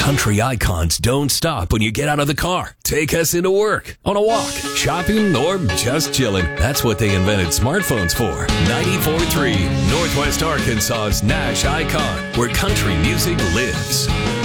Country icons don't stop when you get out of the car. Take us into work, on a walk, shopping, or just chilling. That's what they invented smartphones for. 94.3, Northwest Arkansas's Nash Icon, where country music lives.